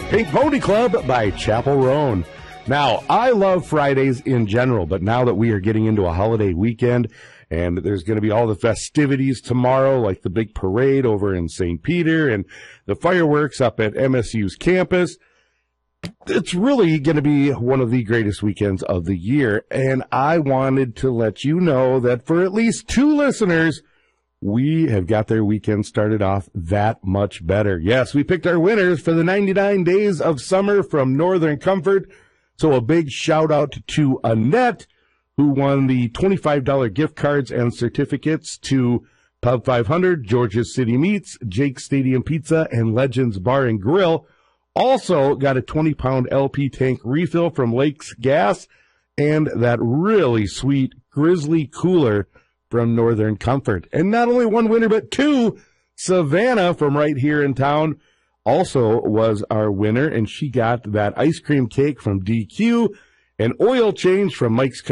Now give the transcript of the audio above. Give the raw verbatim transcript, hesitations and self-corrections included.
Pink Pony Club by Chapel Roan. Now, I love Fridays in general, but now that we are getting into a holiday weekend and there's going to be all the festivities tomorrow, like the big parade over in Saint Peter and the fireworks up at M S U's campus, it's really going to be one of the greatest weekends of the year. And I wanted to let you know that for at least two listeners, we have got their weekend started off that much better. Yes, we picked our winners for the ninety-nine days of summer from Northern Comfort. So a big shout out to Annette, who won the twenty-five dollars gift cards and certificates to Pub five hundred, George's City Meats, Jake's Stadium Pizza, and Legends Bar and Grill. Also got a twenty pound L P tank refill from Lakes Gas and that really sweet Grizzly cooler from Northern Comfort. And not only one winner, but two. Savannah from right here in town also was our winner, and she got that ice cream cake from D Q, an oil change from Mike's